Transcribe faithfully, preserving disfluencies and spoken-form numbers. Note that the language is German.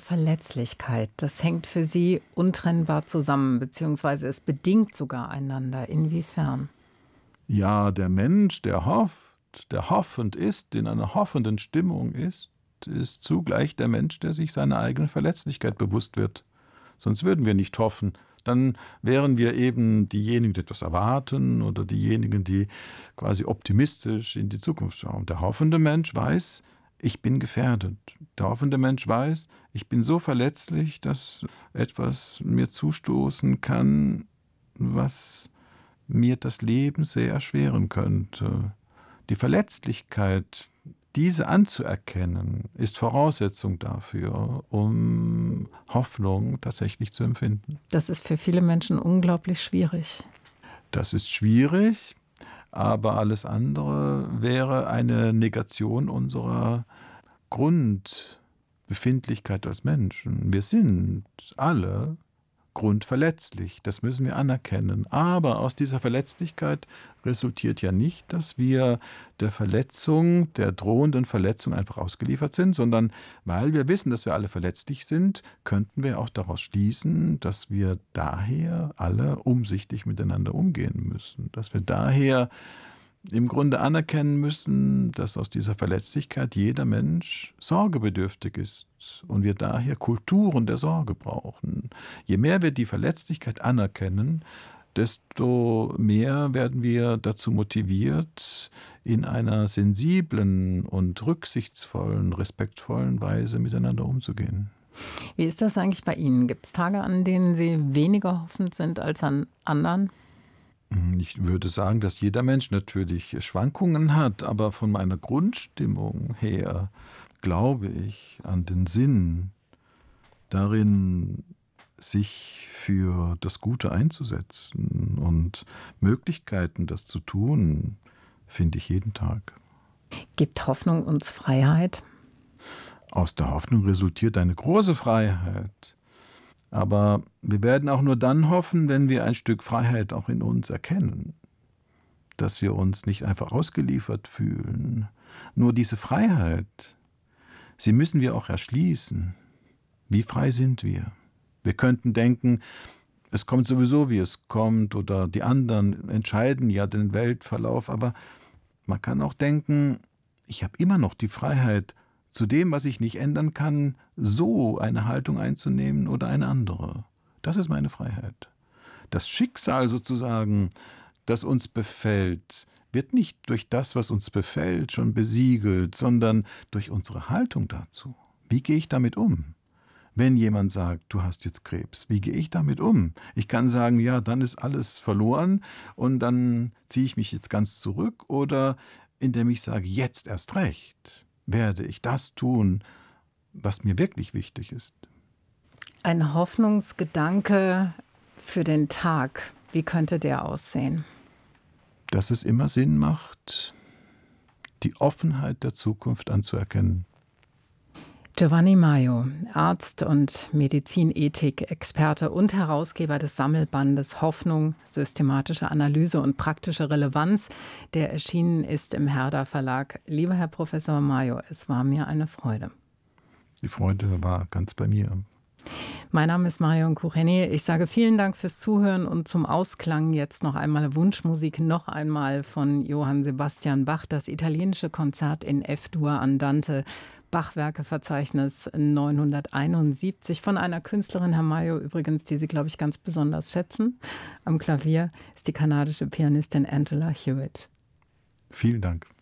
Verletzlichkeit, das hängt für Sie untrennbar zusammen, beziehungsweise es bedingt sogar einander. Inwiefern? Ja, der Mensch, der hofft, der hoffend ist, in einer hoffenden Stimmung ist, ist zugleich der Mensch, der sich seiner eigenen Verletzlichkeit bewusst wird. Sonst würden wir nicht hoffen. Dann wären wir eben diejenigen, die etwas erwarten oder diejenigen, die quasi optimistisch in die Zukunft schauen. Der hoffende Mensch weiß, ich bin gefährdet. Der hoffende Mensch weiß, ich bin so verletzlich, dass etwas mir zustoßen kann, was mir das Leben sehr erschweren könnte. Die Verletzlichkeit, diese anzuerkennen, ist Voraussetzung dafür, um Hoffnung tatsächlich zu empfinden. Das ist für viele Menschen unglaublich schwierig. Das ist schwierig, aber alles andere wäre eine Negation unserer Grundbefindlichkeit als Menschen. Wir sind alle grundverletzlich, das müssen wir anerkennen. Aber aus dieser Verletzlichkeit resultiert ja nicht, dass wir der Verletzung, der drohenden Verletzung einfach ausgeliefert sind, sondern weil wir wissen, dass wir alle verletzlich sind, könnten wir auch daraus schließen, dass wir daher alle umsichtig miteinander umgehen müssen. Dass wir daher im Grunde anerkennen müssen, dass aus dieser Verletzlichkeit jeder Mensch sorgebedürftig ist und wir daher Kulturen der Sorge brauchen. Je mehr wir die Verletzlichkeit anerkennen, desto mehr werden wir dazu motiviert, in einer sensiblen und rücksichtsvollen, respektvollen Weise miteinander umzugehen. Wie ist das eigentlich bei Ihnen? Gibt es Tage, an denen Sie weniger hoffend sind als an anderen? Ich würde sagen, dass jeder Mensch natürlich Schwankungen hat, aber von meiner Grundstimmung her glaube ich an den Sinn darin, sich für das Gute einzusetzen, und Möglichkeiten, das zu tun, finde ich jeden Tag. Gibt Hoffnung uns Freiheit? Aus der Hoffnung resultiert eine große Freiheit. Aber wir werden auch nur dann hoffen, wenn wir ein Stück Freiheit auch in uns erkennen. Dass wir uns nicht einfach ausgeliefert fühlen. Nur diese Freiheit, sie müssen wir auch erschließen. Wie frei sind wir? Wir könnten denken, es kommt sowieso, wie es kommt, oder die anderen entscheiden ja den Weltverlauf. Aber man kann auch denken, ich habe immer noch die Freiheit, zu dem, was ich nicht ändern kann, so eine Haltung einzunehmen oder eine andere. Das ist meine Freiheit. Das Schicksal sozusagen, das uns befällt, wird nicht durch das, was uns befällt, schon besiegelt, sondern durch unsere Haltung dazu. Wie gehe ich damit um? Wenn jemand sagt, du hast jetzt Krebs, wie gehe ich damit um? Ich kann sagen, ja, dann ist alles verloren und dann ziehe ich mich jetzt ganz zurück, oder indem ich sage, jetzt erst recht werde ich das tun, was mir wirklich wichtig ist. Ein Hoffnungsgedanke für den Tag, wie könnte der aussehen? Dass es immer Sinn macht, die Offenheit der Zukunft anzuerkennen. Giovanni Maio, Arzt und Medizinethik-Experte und Herausgeber des Sammelbandes Hoffnung, systematische Analyse und praktische Relevanz, der erschienen ist im Herder Verlag. Lieber Herr Professor Maio, es war mir eine Freude. Die Freude war ganz bei mir. Mein Name ist Marion Kucheni. Ich sage vielen Dank fürs Zuhören und zum Ausklang jetzt noch einmal Wunschmusik, noch einmal von Johann Sebastian Bach, das italienische Konzert in F-Dur Andante, Bachwerkeverzeichnis neunhunderteinundsiebzig von einer Künstlerin, Herr Maio, übrigens, die Sie, glaube ich, ganz besonders schätzen. Am Klavier ist die kanadische Pianistin Angela Hewitt. Vielen Dank.